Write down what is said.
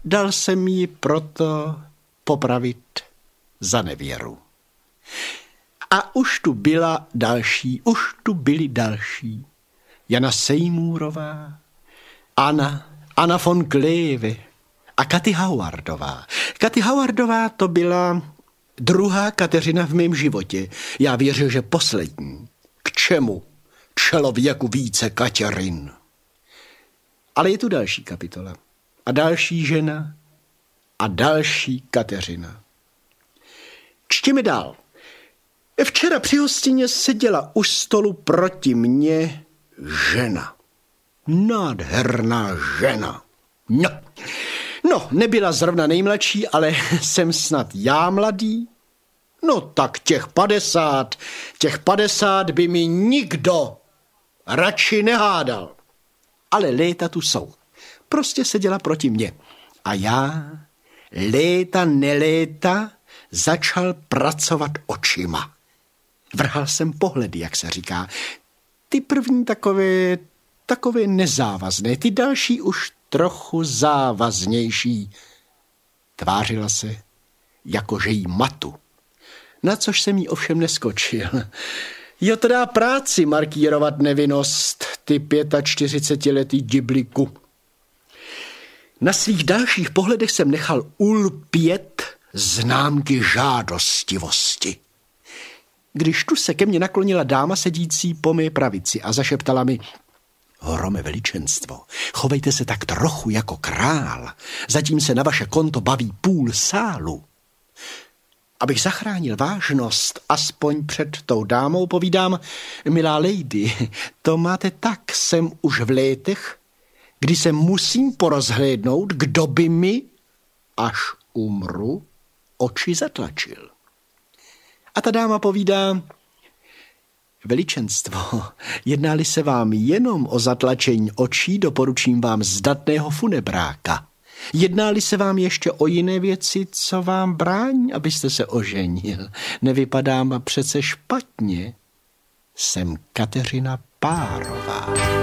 dal jsem ji proto popravit za nevěru. A už tu byli další. Jana Seymourová, Anna von Kleve a Katy Howardová. Katy Howardová to byla druhá Kateřina v mém životě. Já věřil, že poslední. K čemu člověku více Kateřin? Ale je tu další kapitola. A další žena a další Kateřina. Čtěme dál. Včera při hostině seděla u stolu proti mně žena. Nádherná žena. No, nebyla zrovna nejmladší, ale jsem snad já mladý. No tak těch 50 by mi nikdo radši nehádal. Ale léta tu jsou. Prostě seděla proti mně. A já, léta, začal pracovat očima. Vrhal jsem pohledy, jak se říká. Ty první takové nezávazné, ty další už trochu závaznější. Tvářila se, jakože jí matu. Na což jsem jí ovšem neskočil. Jo, to dá práci markírovat nevinnost, ty 45letý dibliku. Na svých dalších pohledech jsem nechal ulpět známky žádostivosti. Když tu se ke mně naklonila dáma sedící po mé pravici a zašeptala mi: Hrome veličenstvo, chovejte se tak trochu jako král, zatím se na vaše konto baví půl sálu. Abych zachránil vážnost, aspoň před tou dámou povídám: milá lady, to máte tak, jsem už v létech, kdy se musím porozhlédnout, kdo by mi, až umru, oči zatlačil. A ta dáma povídá: veličenstvo, jedná-li se vám jenom o zatlačení očí, doporučím vám zdatného funebráka. Jedná-li se vám ještě o jiné věci, co vám brání, abyste se oženil. Nevypadám přece špatně. Jsem Kateřina Párová.